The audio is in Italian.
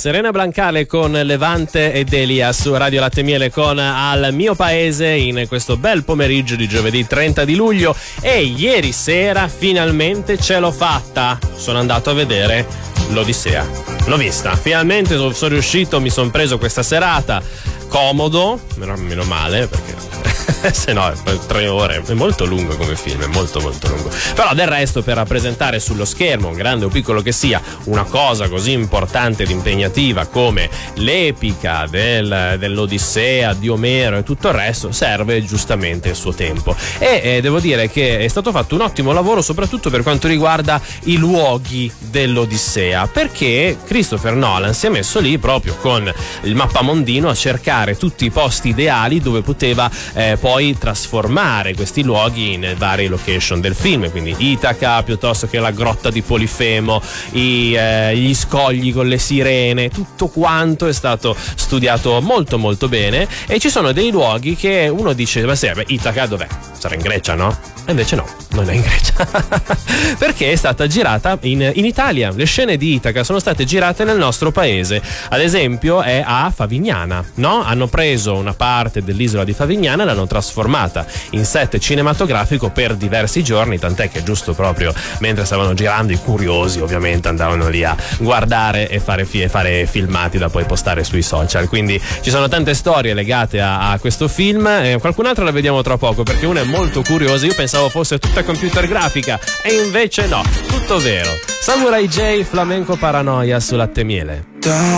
Serena Blancale con Levante ed Delia su Radio Latte e Miele con Al mio paese in questo bel pomeriggio di giovedì 30 di luglio. E ieri sera finalmente ce l'ho fatta, sono andato a vedere l'Odissea, l'ho vista, finalmente sono riuscito, mi sono preso questa serata, comodo, meno male perché se no 3 ore è molto lungo come film, è molto lungo, però del resto per rappresentare sullo schermo, grande o piccolo che sia, una cosa così importante ed impegnativa come l'epica dell'Odissea di Omero e tutto il resto, serve giustamente il suo tempo e devo dire che è stato fatto un ottimo lavoro soprattutto per quanto riguarda i luoghi dell'Odissea, perché Christopher Nolan si è messo lì proprio con il mappamondino a cercare tutti i posti ideali dove poteva poi trasformare questi luoghi in varie location del film, quindi Itaca piuttosto che la grotta di Polifemo, gli scogli con le sirene, tutto quanto è stato studiato molto bene e ci sono dei luoghi che uno dice ma sì, Itaca dov'è? Sarà in Grecia, no? E invece no, non è in Grecia perché è stata girata in Italia. Le scene di Itaca sono state girate nel nostro paese, ad esempio è a Favignana, no? Hanno preso una parte dell'isola di Favignana e l'hanno trasformata in set cinematografico per diversi giorni, tant'è che giusto proprio mentre stavano girando i curiosi ovviamente andavano lì a guardare e fare filmati da poi postare sui social, quindi ci sono tante storie legate a questo film, qualcun'altra la vediamo tra poco perché una è molto curiosa, io pensavo fosse tutta computer grafica e invece no, tutto vero. Samurai J, Flamenco Paranoia su Latte e Miele.